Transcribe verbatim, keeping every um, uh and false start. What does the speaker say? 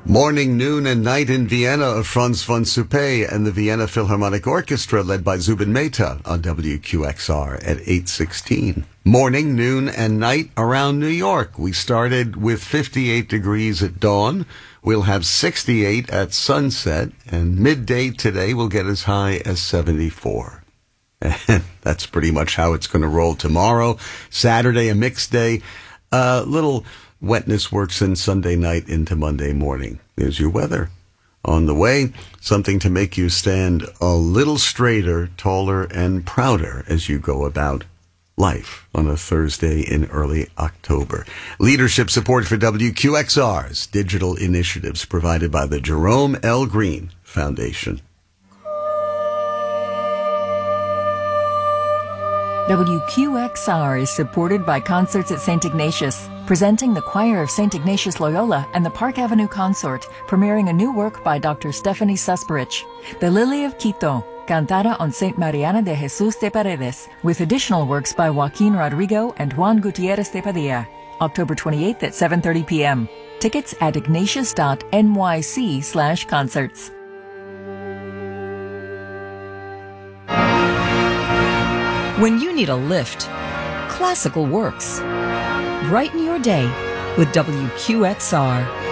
Morning, noon, and night in Vienna of Franz von Suppé and the Vienna Philharmonic Orchestra led by Zubin Mehta on W Q X R at eight sixteen. Morning, noon, and night around New York. We started with fifty-eight degrees at dawn. We'll have sixty-eight at sunset, and midday today will get as high as seventy-four. And that's pretty much how it's going to roll tomorrow. Saturday, a mixed day. A uh, little wetness works in Sunday night into Monday morning. There's your weather. On the way, something to make you stand a little straighter, taller, and prouder as you go about life on a Thursday in early October. Leadership support for W Q X R's digital initiatives provided by the Jerome L. Green Foundation. W Q X R is supported by Concerts at Saint Ignatius, presenting the Choir of Saint Ignatius Loyola and the Park Avenue Consort, premiering a new work by Doctor Stephanie Susperich, The Lily of Quito, cantada on Saint Mariana de Jesus de Paredes, with additional works by Joaquin Rodrigo and Juan Gutierrez de Padilla, October twenty-eighth at seven thirty p.m. Tickets at ignatius.nyc slash concerts. When you need a lift, classical works. Brighten your day with W Q X R.